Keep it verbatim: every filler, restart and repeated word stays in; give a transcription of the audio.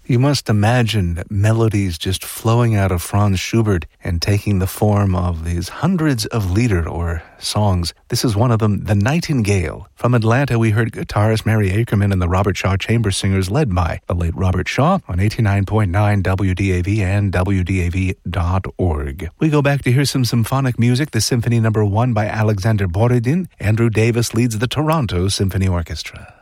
You must imagine melodies just flowing out of Franz Schubert and taking the form of these hundreds of lieder or songs. This is one of them, The Nightingale. From Atlanta, we heard guitarist Mary Akerman and the Robert Shaw Chamber Singers led by the late Robert Shaw on eighty-nine point nine W D A V and W D A V dot org. We go back to hear some symphonic music, the Symphony Number One by Alexander Borodin. Andrew Davis leads the Toronto Symphony Orchestra.